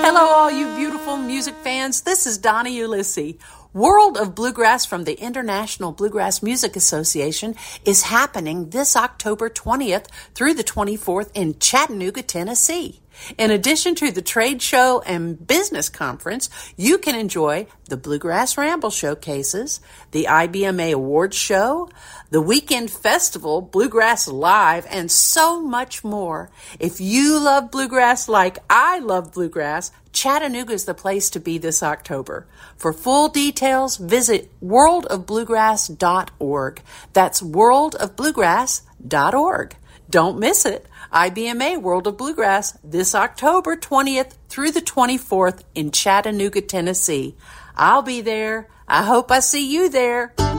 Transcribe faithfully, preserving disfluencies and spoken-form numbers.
Hello, all you beautiful music fans. This is Donnie Ulysses. World of Bluegrass from the International Bluegrass Music Association is happening this October twentieth through the twenty-fourth in Chattanooga, Tennessee. In addition to the trade show and business conference, you can enjoy the Bluegrass Ramble showcases, the I B M A Awards show, the weekend festival, Bluegrass Live, and so much more. If you love bluegrass like I love bluegrass, Chattanooga is the place to be this October. For full details, visit world of bluegrass dot org. That's world of bluegrass dot org. Don't miss it. I B M A World of Bluegrass this October twentieth through the twenty-fourth in Chattanooga, Tennessee. I'll be there. I hope I see you there.